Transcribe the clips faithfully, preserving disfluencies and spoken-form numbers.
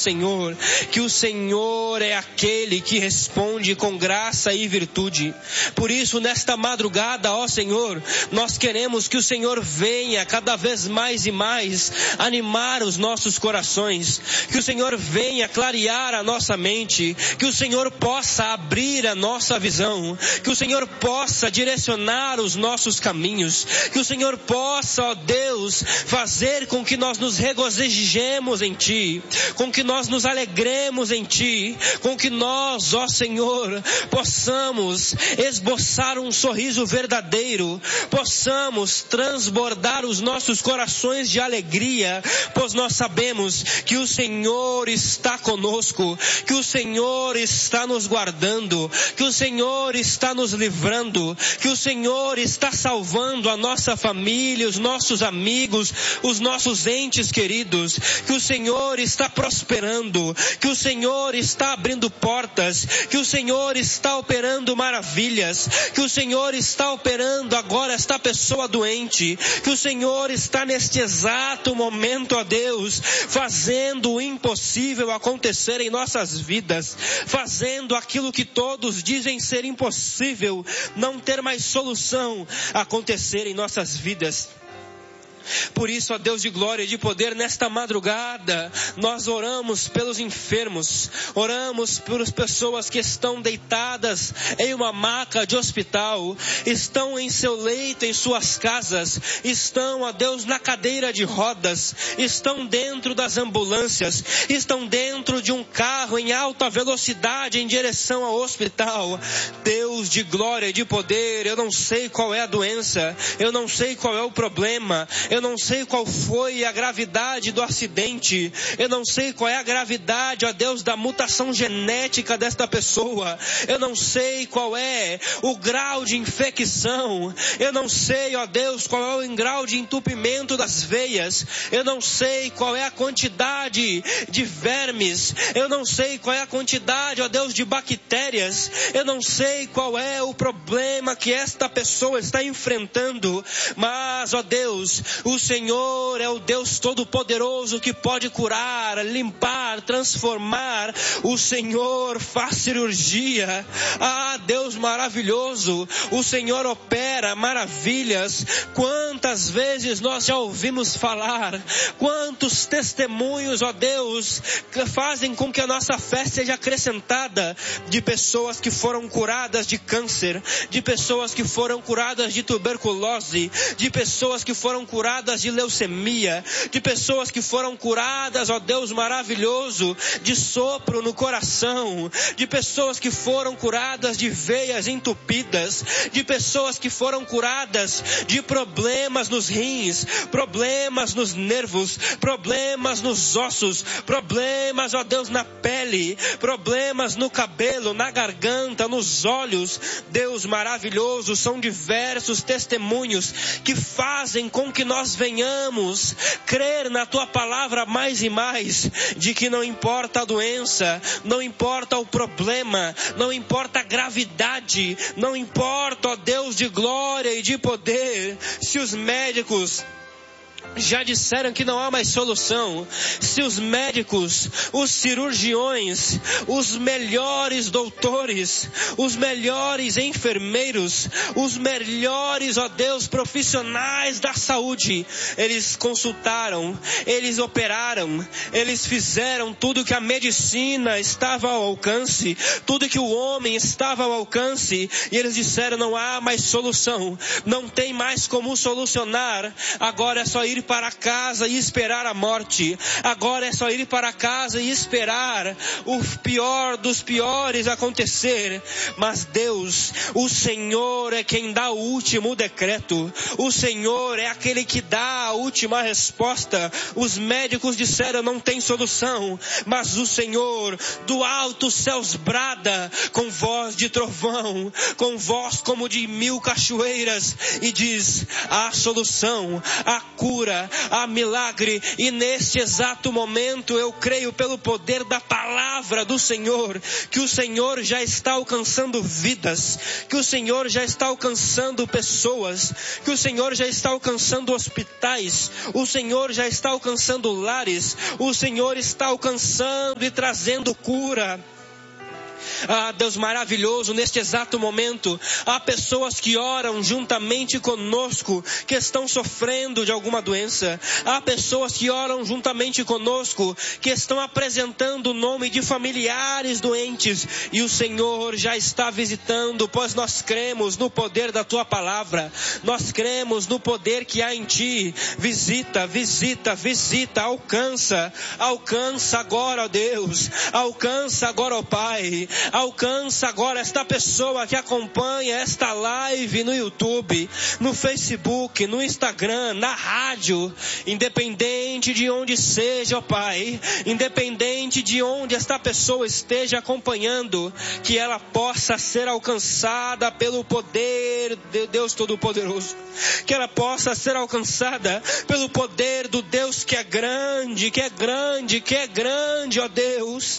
Senhor, que o Senhor é aquele que responde com graça e virtude. Por isso, nesta madrugada, ó Senhor, nós queremos que o Senhor venha cada vez mais e mais animar os nossos corações, que o Senhor venha clarear a nossa mente, que o Senhor possa abrir a nossa visão, que o Senhor possa direcionar os nossos caminhos, que o Senhor possa, ó Deus, fazer com que nós nos regozijemos em Ti, com que nós nos alegremos em Ti, com que nós, ó Senhor, possamos esboçar um sorriso verdadeiro, possamos transbordar os nossos corações de alegria, pois nós sabemos que o Senhor está conosco, que o Senhor está nos guardando, que o Senhor está nos livrando, que o Senhor está salvando a nossa família, os nossos amigos, os nossos entes queridos, que o Senhor está prosperando, que o Senhor está abrindo portas, que o Senhor está operando maravilhas, que o Senhor está operando agora esta pessoa doente, que o Senhor está neste exato momento, ó Deus, fazendo o impossível acontecer em nossas vidas, fazendo aquilo que todos dizem ser impossível, não ter mais solução, acontecer em nossas vidas. Por isso, ó Deus de glória e de poder, nesta madrugada, nós oramos pelos enfermos, oramos pelas pessoas que estão deitadas em uma maca de hospital, estão em seu leito, em suas casas, estão, ó Deus, na cadeira de rodas, estão dentro das ambulâncias, estão dentro de um carro em alta velocidade em direção ao hospital. Deus de glória e de poder, eu não sei qual é a doença, eu não sei qual é o problema, eu não sei qual foi a gravidade do acidente, eu não sei qual é a gravidade, ó Deus, da mutação genética desta pessoa, eu não sei qual é o grau de infecção, eu não sei, ó Deus, qual é o grau de entupimento das veias, eu não sei qual é a quantidade de vermes, eu não sei qual é a quantidade, ó Deus, de bactérias, eu não sei qual é o problema que esta pessoa está enfrentando, mas, ó Deus, o Senhor é o Deus Todo-Poderoso que pode curar, limpar, transformar. O Senhor faz cirurgia. Ah, Deus maravilhoso, o Senhor opera maravilhas. Quantas vezes nós já ouvimos falar, quantos testemunhos, ó Deus, que fazem com que a nossa fé seja acrescentada, de pessoas que foram curadas de câncer, de pessoas que foram curadas de tuberculose, de pessoas que foram curadas de leucemia, de pessoas que foram curadas, ó Deus maravilhoso, de sopro no coração, de pessoas que foram curadas de veias entupidas, de pessoas que foram curadas de problemas nos rins, problemas nos nervos, problemas nos ossos, problemas, ó Deus, na pele, problemas no cabelo, na garganta, nos olhos. Deus maravilhoso, são diversos testemunhos que fazem com que nós venhamos crer na Tua palavra mais e mais, de que não importa a doença, não importa o problema, não importa a gravidade, não importa, ó Deus de glória e de poder, se os médicos já disseram que não há mais solução, se os médicos, os cirurgiões, os melhores doutores, os melhores enfermeiros, os melhores, ó Deus, profissionais da saúde, eles consultaram, eles operaram, eles fizeram tudo que a medicina estava ao alcance, tudo que o homem estava ao alcance, e eles disseram: não há mais solução, não tem mais como solucionar, agora é só ir para casa e esperar a morte, agora é só ir para casa e esperar o pior dos piores acontecer. Mas Deus, o Senhor é quem dá o último decreto, o Senhor é aquele que dá a última resposta. Os médicos disseram: não tem solução, mas o Senhor do alto céus brada com voz de trovão, com voz como de mil cachoeiras, e diz: há solução, há cura, cura, há milagre. E neste exato momento eu creio pelo poder da palavra do Senhor, que o Senhor já está alcançando vidas, que o Senhor já está alcançando pessoas, que o Senhor já está alcançando hospitais, o Senhor já está alcançando lares, o Senhor está alcançando e trazendo cura. Ah, Deus maravilhoso, neste exato momento, há pessoas que oram juntamente conosco, que estão sofrendo de alguma doença. Há pessoas que oram juntamente conosco, que estão apresentando o nome de familiares doentes. E o Senhor já está visitando, pois nós cremos no poder da Tua palavra. Nós cremos no poder que há em Ti. Visita, visita, visita, alcança. Alcança agora, ó Deus. Alcança agora, ó Pai. Alcança agora esta pessoa que acompanha esta live no YouTube, no Facebook, no Instagram, na rádio, independente de onde seja, ó Pai, independente de onde esta pessoa esteja acompanhando, que ela possa ser alcançada pelo poder de Deus Todo-Poderoso, que ela possa ser alcançada pelo poder do Deus que é grande, que é grande, que é grande, ó Deus.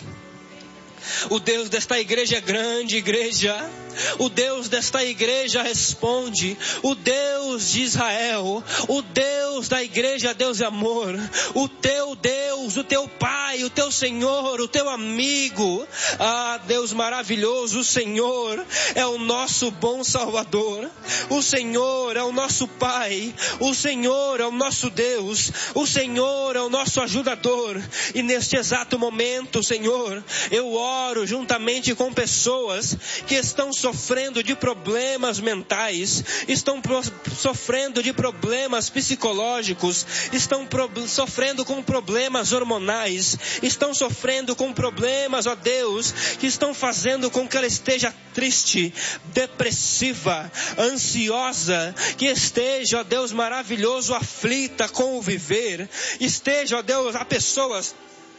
O Deus desta igreja é grande, igreja. O Deus desta igreja responde. O Deus de Israel, o Deus da igreja, Deus é amor. O teu Deus, o teu Pai, o teu Senhor, o teu amigo. Ah, Deus maravilhoso, o Senhor é o nosso bom Salvador. O Senhor é o nosso Pai. O Senhor é o nosso Deus. O Senhor é o nosso ajudador. E neste exato momento, Senhor, eu oro juntamente com pessoas que estão sofrendo de problemas mentais, estão pro, sofrendo de problemas psicológicos, estão pro, sofrendo com problemas hormonais, estão sofrendo com problemas, ó Deus, que estão fazendo com que ela esteja triste, depressiva, ansiosa, que esteja, ó Deus maravilhoso, aflita com o viver, esteja, ó Deus, há pessoas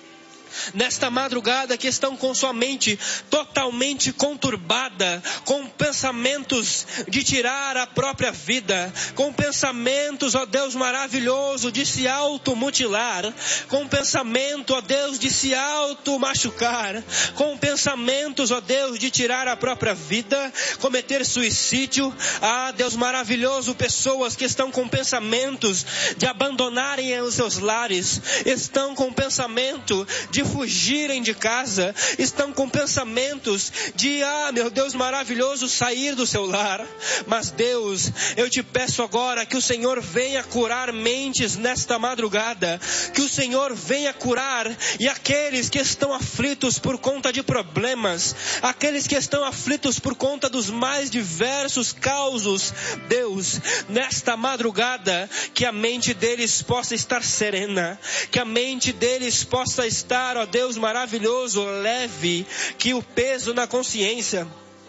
nesta madrugada que estão com sua mente totalmente conturbada, com pensamentos de tirar a própria vida, com pensamentos, ó Deus maravilhoso, de se automutilar, com pensamento, ó Deus, de se automachucar, com pensamentos, ó Deus, de tirar a própria vida, cometer suicídio. Ah, Deus maravilhoso, pessoas que estão com pensamentos de abandonarem os seus lares, estão com pensamento de fugirem de casa, estão com pensamentos de, ah, meu Deus maravilhoso, sair do seu lar. Mas Deus, eu te peço agora que o Senhor venha curar mentes nesta madrugada, que o Senhor venha curar, e aqueles que estão aflitos por conta de problemas, aqueles que estão aflitos por conta dos mais diversos causos, Deus, nesta madrugada, que a mente deles possa estar serena, que a mente deles possa estar, ó Deus maravilhoso, leve, que o peso na consciência,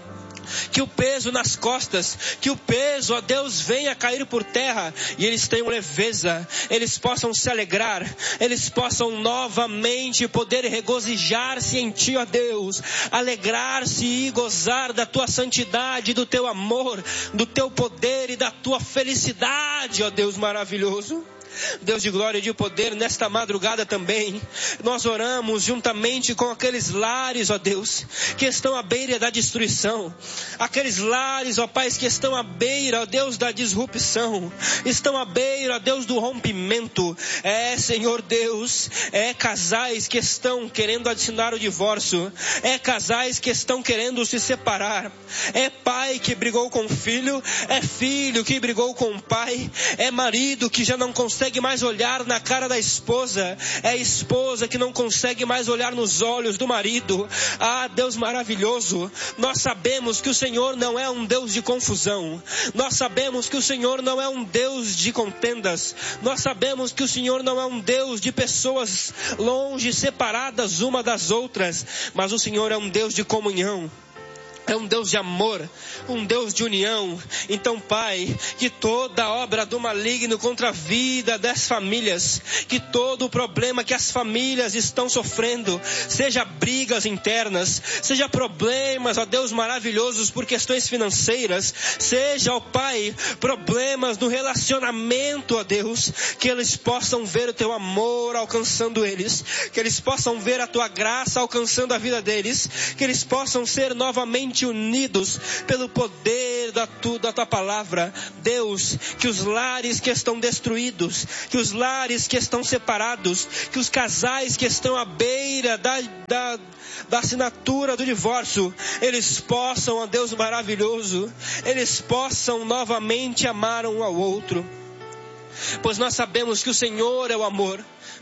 que o peso nas costas, que o peso, ó Deus, venha cair por terra, e eles tenham leveza, eles possam se alegrar, eles possam novamente poder regozijar-se em Ti, ó Deus, alegrar-se e gozar da Tua santidade, do Teu amor, do Teu poder e da Tua felicidade, ó Deus maravilhoso. Deus de glória e de poder, nesta madrugada também, nós oramos juntamente com aqueles lares, ó Deus, que estão à beira da destruição, aqueles lares, ó Pai, que estão à beira, ó Deus, da disrupção, estão à beira, ó Deus, do rompimento. É, Senhor Deus, é casais que estão querendo assinar o divórcio, é casais que estão querendo se separar, é pai que brigou com filho, é filho que brigou com pai, é marido que já não consegue mais olhar na cara da esposa, é esposa que não consegue mais olhar nos olhos do marido. Ah, Deus maravilhoso, nós sabemos que o Senhor não é um Deus de confusão, nós sabemos que o Senhor não é um Deus de contendas, nós sabemos que o Senhor não é um Deus de pessoas longe, separadas uma das outras, mas o Senhor é um Deus de comunhão. é um Deus de amor, um Deus de união. Então, Pai, que toda obra do maligno contra a vida das famílias, que todo o problema que as famílias estão sofrendo, seja brigas internas, seja problemas, ó Deus, maravilhosos por questões financeiras, seja, ó Pai, problemas no relacionamento, ó Deus, que eles possam ver o Teu amor alcançando eles, que eles possam ver a Tua graça alcançando a vida deles, que eles possam ser novamente unidos pelo poder da, tu, da Tua palavra. Deus, que os lares que estão destruídos, que os lares que estão separados, que os casais que estão à beira da, da, da assinatura do divórcio, eles possam, ó Deus maravilhoso, eles possam novamente amar um ao outro, pois nós sabemos que o Senhor é o amor.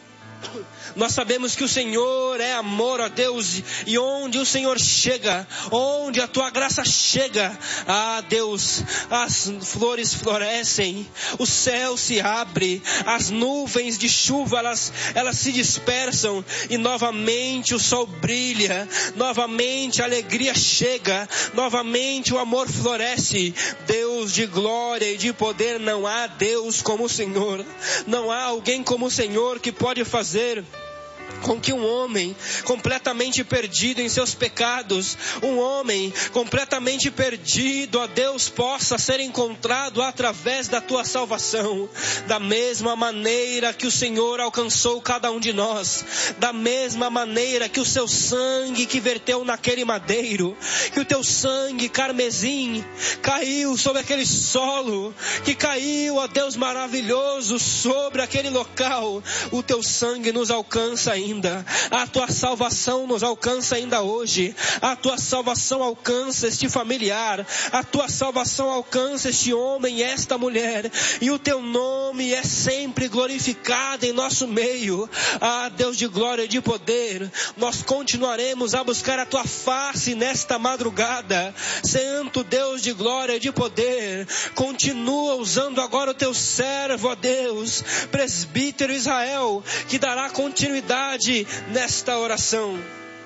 Nós sabemos que o Senhor é amor, ó Deus, e onde o Senhor chega, onde a Tua graça chega, ah Deus, as flores florescem, o céu se abre, as nuvens de chuva, elas, elas se dispersam, e novamente o sol brilha, novamente a alegria chega, novamente o amor floresce. Deus de glória e de poder, não há Deus como o Senhor, não há alguém como o Senhor que pode fazer com que um homem completamente perdido em seus pecados, um homem completamente perdido a Deus, possa ser encontrado através da Tua salvação. Da mesma maneira que o Senhor alcançou cada um de nós, da mesma maneira que o Seu sangue que verteu naquele madeiro, que o Teu sangue carmesim caiu sobre aquele solo, que caiu, ó Deus maravilhoso, sobre aquele local, o Teu sangue nos alcança ainda. A Tua salvação nos alcança ainda hoje. A Tua salvação alcança este familiar. A Tua salvação alcança este homem e esta mulher. E o Teu nome é sempre glorificado em nosso meio. Ah, Deus de glória e de poder, nós continuaremos a buscar a Tua face nesta madrugada. Santo Deus de glória e de poder, continua usando agora o Teu servo, ó Deus, presbítero Israel, que dará continuidade nesta oração.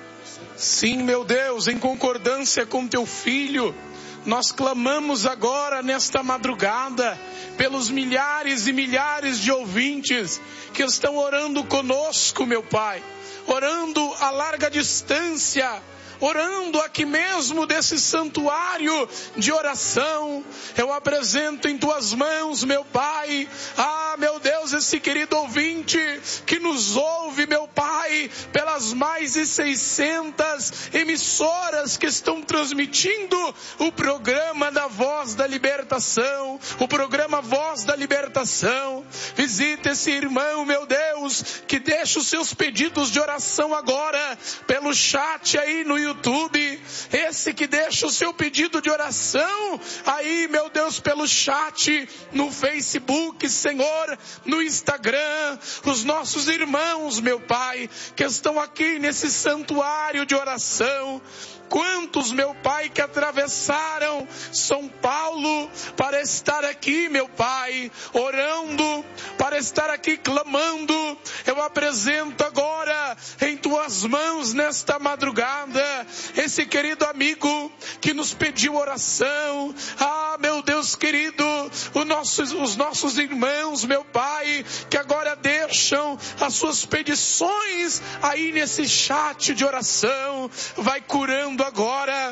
Sim, meu Deus, em concordância com Teu Filho, nós clamamos agora nesta madrugada pelos milhares e milhares de ouvintes que estão orando conosco, meu Pai, orando a larga distância, orando aqui mesmo desse santuário de oração. Eu apresento em Tuas mãos, meu Pai, ah, meu Deus, esse querido ouvinte que nos ouve, meu Pai, pelas mais de seiscentas emissoras que estão transmitindo o programa da Voz da Libertação, o programa Voz da Libertação. Visita esse irmão, meu Deus, que deixa os seus pedidos de oração agora pelo chat aí no YouTube. YouTube, esse que deixa o seu pedido de oração aí, meu Deus, pelo chat, no Facebook, Senhor, no Instagram, os nossos irmãos, meu Pai, que estão aqui nesse santuário de oração. Quantos, meu Pai, que atravessaram São Paulo para estar aqui, meu Pai, orando, para estar aqui clamando. Eu apresento agora em Tuas mãos nesta madrugada esse querido amigo que nos pediu oração. Ah, meu Deus querido, os nossos, os nossos irmãos, meu Pai, que agora deixam as suas petições aí nesse chat de oração. Vai curando agora,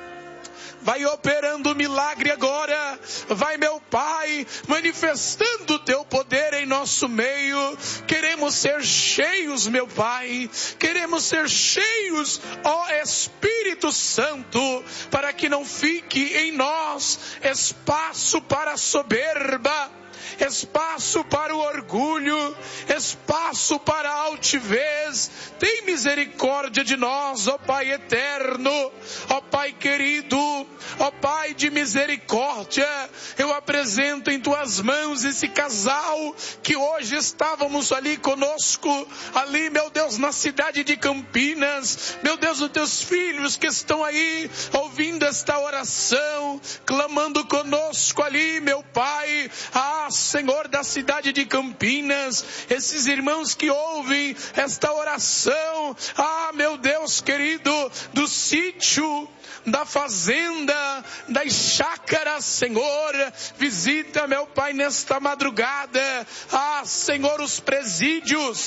vai operando o milagre agora, vai, meu Pai, manifestando o Teu poder em nosso meio. Queremos ser cheios, meu Pai, queremos ser cheios, ó Espírito Santo, para que não fique em nós espaço para a soberba, espaço para o orgulho, espaço para a altivez. Tem misericórdia de nós, ó Pai eterno, ó Pai querido, ó Pai de misericórdia. Eu apresento em Tuas mãos esse casal que hoje estávamos ali conosco, ali, meu Deus, na cidade de Campinas. Meu Deus, os Teus filhos que estão aí ouvindo esta oração, clamando conosco ali, meu Pai. Ah, Senhor, da cidade de Campinas, esses irmãos que ouvem esta oração, ah, meu Deus querido, do sítio, da fazenda, das chácaras, Senhor. Visita, meu Pai, nesta madrugada, ah, Senhor, os presídios,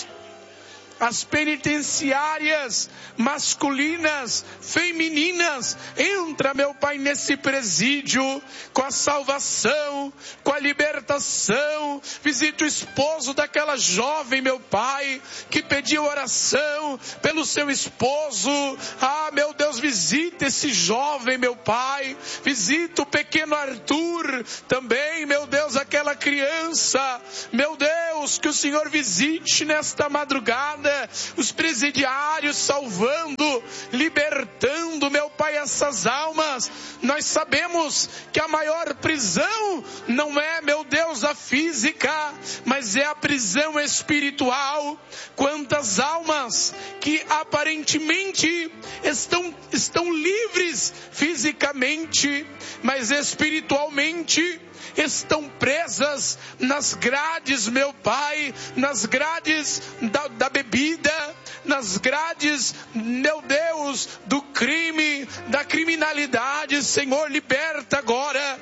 as penitenciárias masculinas, femininas. Entra, meu Pai, nesse presídio com a salvação, com a libertação. Visita o esposo daquela jovem, meu Pai, que pediu oração pelo seu esposo. Ah, meu Deus, visita esse jovem, meu Pai. Visita o pequeno Arthur também, meu Deus, aquela criança. Meu Deus, que o Senhor visite nesta madrugada os presidiários, salvando, libertando, meu Pai, essas almas. Nós sabemos que a maior prisão não é, meu Deus, a física, mas é a prisão espiritual. Quantas almas que aparentemente estão, estão livres fisicamente, mas espiritualmente estão presas nas grades, meu Pai, nas grades da, da bebida, nas grades, meu Deus, do crime, da criminalidade. Senhor, liberta agora,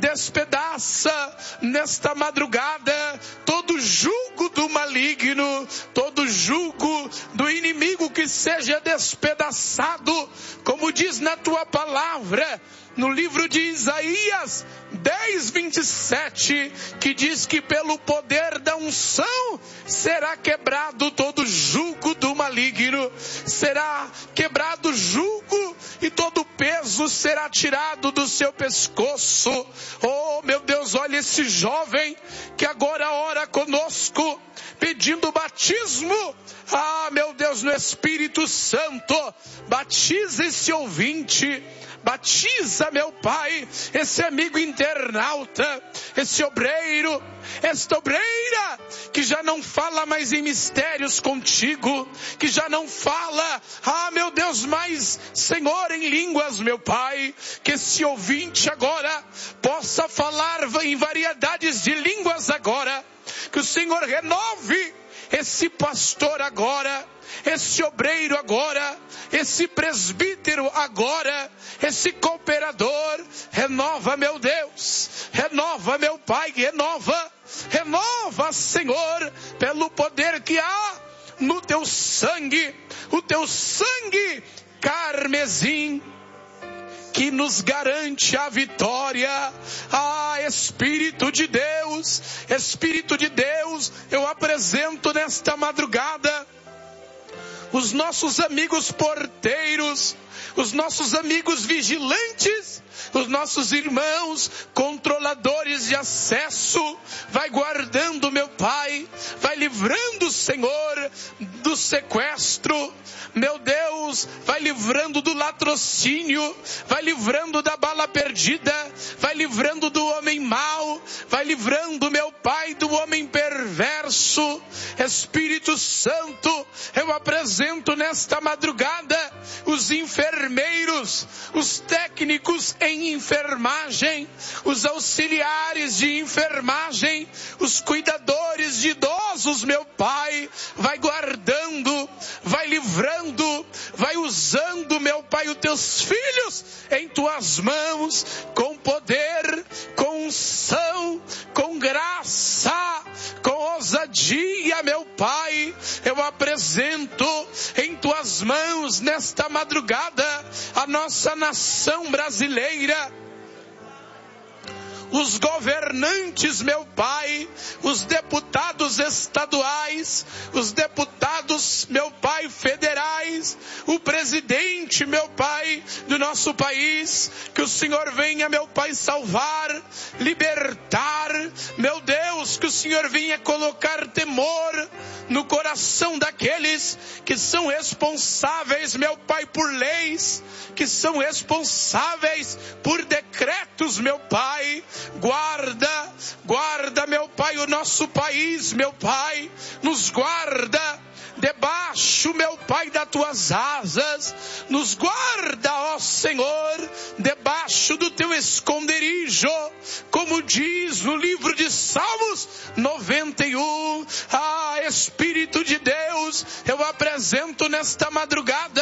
despedaça nesta madrugada todo jugo do maligno, todo jugo do inimigo, que seja despedaçado, como diz na tua palavra, no livro de Isaías dez, vinte e sete, que diz que pelo poder da unção será quebrado todo jugo do maligno, será quebrado o jugo e todo peso será tirado do seu pescoço. Oh, meu Deus, olha esse jovem que agora ora conosco, pedindo batismo. Ah, meu Deus, no Espírito Santo, batiza esse ouvinte. Batiza, meu Pai, esse amigo internauta, esse obreiro, esta obreira, que já não fala mais em mistérios contigo, que já não fala, ah, meu Deus, mais, Senhor, em línguas, meu Pai, que esse ouvinte agora possa falar em variedades de línguas agora, que o Senhor renove esse pastor agora, esse obreiro agora, esse presbítero agora, esse cooperador. Renova, meu Deus, renova, meu Pai, renova, renova, Senhor, pelo poder que há no teu sangue, o teu sangue carmesim, que nos garante a vitória. Ah, Espírito de Deus, Espírito de Deus, eu apresento nesta madrugada os nossos amigos porteiros, os nossos amigos vigilantes, os nossos irmãos controladores de acesso. Vai guardando, meu Pai, vai livrando, Senhor, do sequestro, meu Deus, vai livrando do latrocínio, vai livrando da bala perdida, vai livrando do homem mau, vai livrando, meu Pai, do homem perverso. Espírito Santo, eu apresento nesta madrugada os enfermeiros, os técnicos em enfermagem, os auxiliares de enfermagem, os cuidadores de idosos, meu Pai. Vai guardando, vai livrando, vai usando, meu Pai, os teus filhos em tuas mãos, com poder, com unção, com graça, com ousadia, meu Pai. Eu apresento em tuas mãos nesta madrugada a nossa nação brasileira, os governantes, meu Pai, os deputados estaduais, os deputados, meu Pai, federais, o presidente, meu Pai, do nosso país. Que o Senhor venha, meu Pai, salvar, libertar, meu Deus, que o Senhor venha colocar temor no coração daqueles que são responsáveis, meu Pai, por leis, que são responsáveis por decretos, meu Pai. Guarda, guarda, meu Pai, o nosso país, meu Pai, nos guarda debaixo, meu Pai, das tuas asas, nos guarda, ó Senhor, debaixo do teu esconderijo, como diz no livro de Salmos noventa e um. Ah, Espírito de Deus, eu apresento nesta madrugada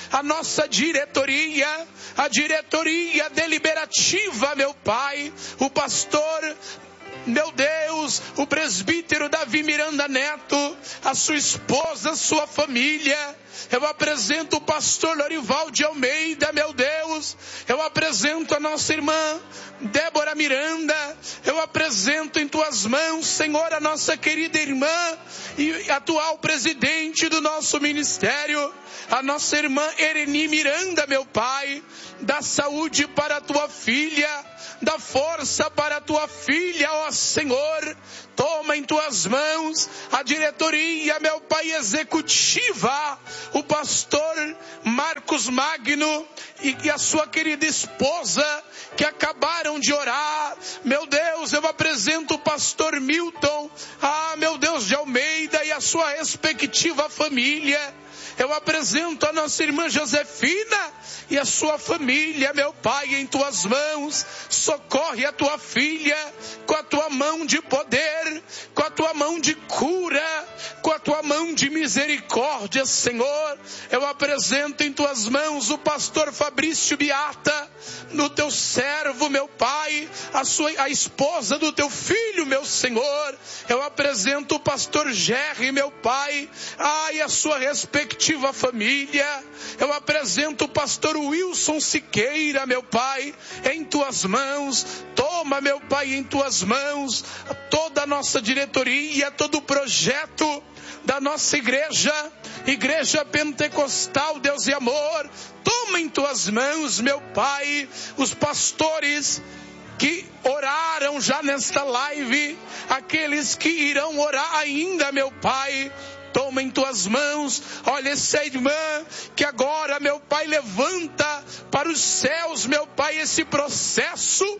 a nossa diretoria, a diretoria deliberativa, meu Pai, o pastor, meu Deus, o presbítero Davi Miranda Neto, a sua esposa, a sua família. Eu apresento o pastor Lorival de Almeida, meu Deus. Eu apresento a nossa irmã Débora Miranda. Eu apresento em tuas mãos, Senhor, a nossa querida irmã e atual presidente do nosso ministério, a nossa irmã Ereni Miranda, meu Pai. Dá saúde para a tua filha, dá força para a tua filha, ó Senhor. Toma em tuas mãos a diretoria, meu Pai, executiva, o pastor Marcos Magno e a sua querida esposa, que acabaram de orar. Meu Deus, eu apresento o pastor Milton, ah, meu Deus, de Almeida e a sua respectiva família. Eu apresento a nossa irmã Josefina e a sua família, meu Pai, em tuas mãos. Socorre a tua filha com a tua mão de poder, com a tua mão de cura, com a tua mão de misericórdia, Senhor. Eu apresento em tuas mãos o pastor Fabrício Beata, no teu servo, meu Pai, a sua, a esposa do teu filho, meu Senhor. Eu apresento o pastor Jerry, meu Pai, ah, e a sua respectiva família. Eu apresento o pastor Wilson Siqueira, meu Pai, em tuas mãos. Toma, meu Pai, em tuas mãos toda a nossa diretoria, todo o projeto da nossa igreja, Igreja Pentecostal Deus e Amor. Toma em tuas mãos, meu Pai, os pastores que oraram já nesta live, aqueles que irão orar ainda, meu Pai. Toma em tuas mãos, olha essa irmã que agora, meu Pai, levanta para os céus, meu Pai, esse processo,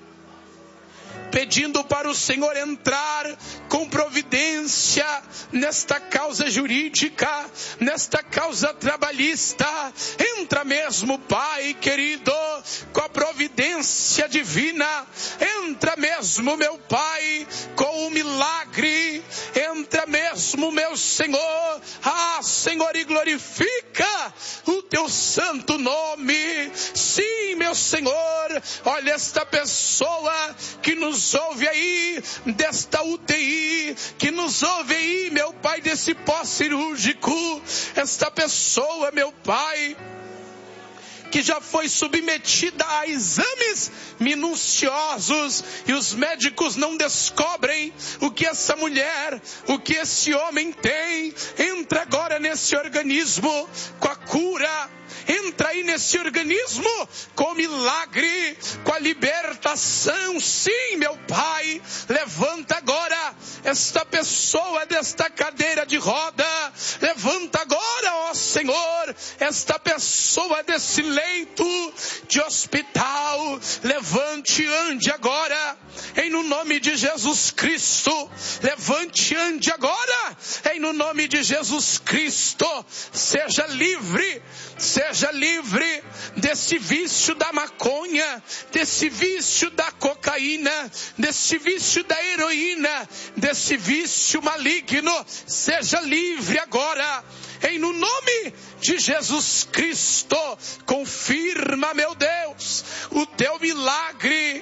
pedindo para o Senhor entrar com providência nesta causa jurídica, nesta causa trabalhista. Entra mesmo, Pai querido, com a providência divina. Entra mesmo, meu Pai, com o milagre. Entra mesmo, meu Senhor. Ah, Senhor, e glorifica o teu santo nome. Sim, meu Senhor, olha esta pessoa que nos ouve aí desta U T I, que nos ouve aí, meu Pai, desse pós-cirúrgico. Esta pessoa, meu Pai, que já foi submetida a exames minuciosos e os médicos não descobrem o que essa mulher, o que esse homem tem. Entra agora nesse organismo com a cura. Entra aí nesse organismo com o milagre, com a libertação. Sim, meu Pai, levanta agora esta pessoa desta cadeira de roda. Levanta agora, ó Senhor, esta pessoa desse leito de hospital. Levante, ande agora, em no nome de Jesus Cristo. Levante, ande agora, em no nome de Jesus Cristo. Seja livre, seja livre desse vício da maconha, desse vício da cocaína, desse vício da heroína, desse vício maligno. Seja livre agora, em no nome de Jesus Cristo. Confirma, meu Deus, o teu milagre.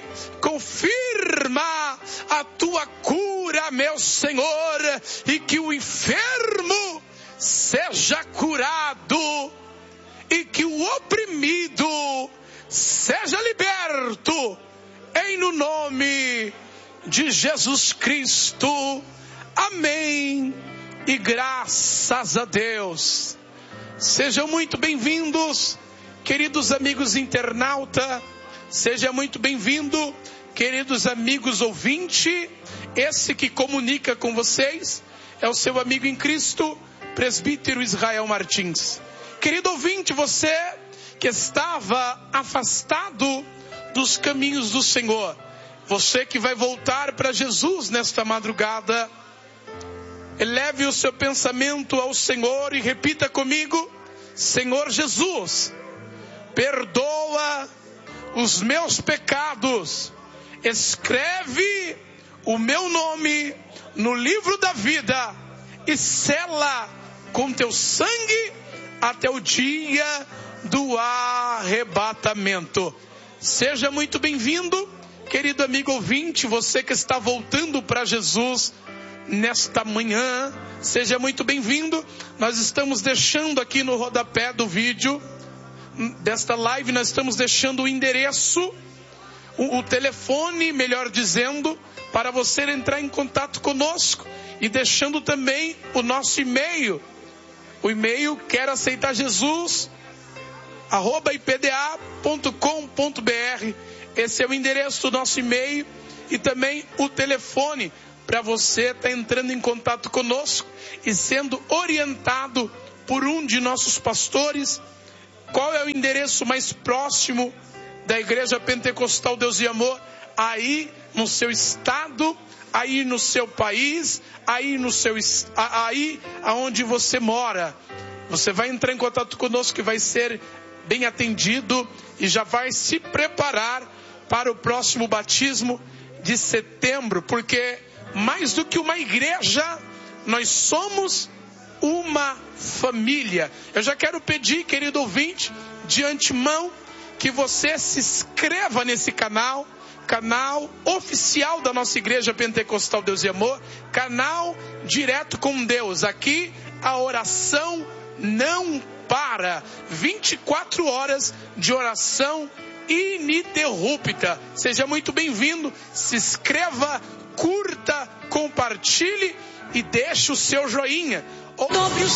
Confirma a tua cura, meu Senhor, e que o enfermo seja curado e que o oprimido seja liberto, em no nome de Jesus Cristo. Amém. E graças a Deus. Sejam muito bem-vindos, queridos amigos internauta. Seja muito bem-vindo, queridos amigos ouvinte. Esse que comunica com vocês é o seu amigo em Cristo, presbítero Israel Martins. Querido ouvinte, você que estava afastado dos caminhos do Senhor, você que vai voltar para Jesus nesta madrugada, eleve o seu pensamento ao Senhor e repita comigo: Senhor Jesus, perdoa os meus pecados, escreve o meu nome no livro da vida e sela com teu sangue até o dia do arrebatamento. Seja muito bem-vindo, querido amigo ouvinte, você que está voltando para Jesus nesta manhã, seja muito bem-vindo. Nós estamos deixando aqui no rodapé do vídeo desta live, nós estamos deixando o endereço, o, o telefone, melhor dizendo, para você entrar em contato conosco, e deixando também o nosso e-mail, o e-mail quero aceitar Jesus arroba i p d a ponto com ponto b r. Esse é o endereço do nosso e-mail e também o telefone para você estar entrando em contato conosco e sendo orientado por um de nossos pastores. Qual é o endereço mais próximo da Igreja Pentecostal Deus e Amor? Aí no seu estado, aí no seu país, aí no seu aí aonde você mora. Você vai entrar em contato conosco e vai ser bem atendido e já vai se preparar para o próximo batismo de setembro, porque mais do que uma igreja, nós somos uma família. Eu já quero pedir, querido ouvinte, de antemão, que você se inscreva nesse canal, canal oficial da nossa Igreja Pentecostal Deus e Amor, canal direto com Deus. Aqui a oração não para, vinte e quatro horas de oração ininterrupta. Seja muito bem-vindo, se inscreva, curta, compartilhe e deixe o seu joinha.